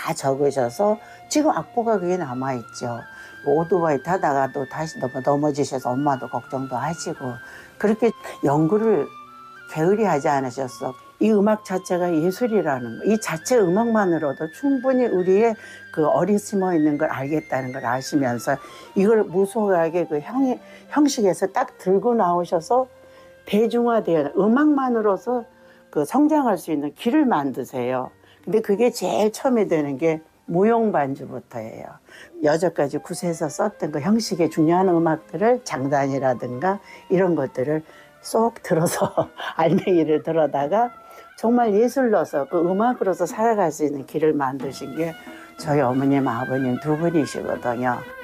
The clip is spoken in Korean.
다 적으셔서 지금 악보가 그게 남아있죠. 뭐 오토바이 타다가도 다시 넘어지셔서 엄마도 걱정도 하시고 그렇게 연구를 게으리 하지 않으셨어. 이 음악 자체가 예술이라는 거, 이 자체 음악만으로도 충분히 우리의 그 어리 심어 있는 걸 알겠다는 걸 아시면서 이걸 무수하게 그 형식에서 딱 들고 나오셔서 대중화되어 음악만으로서 그 성장할 수 있는 길을 만드세요. 근데 그게 제일 처음에 되는 게 무용 반주부터예요. 여태까지 구세에서 썼던 그 형식의 중요한 음악들을 장단이라든가 이런 것들을 쏙 들어서 알맹이를 들어다가 정말 예술로서 그 음악으로서 살아갈 수 있는 길을 만드신 게 저희 어머님, 아버님 두 분이시거든요.